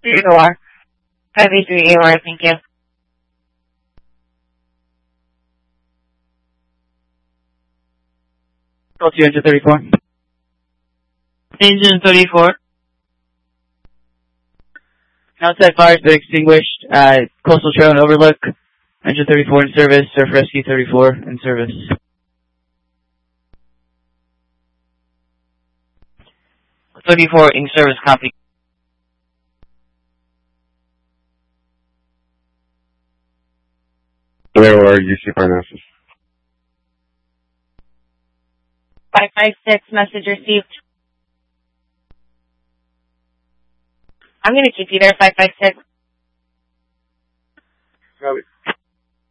583AOR. 583AOR, thank you. Call to engine 34. Engine 34. Outside fire's been extinguished. Coastal Trail and Overlook. Engine 34 in service. Surf Rescue 34 in service. .34 in service, copy. AOR UC Parnassus. 556, message received. I'm going to keep you there, 556. Copy.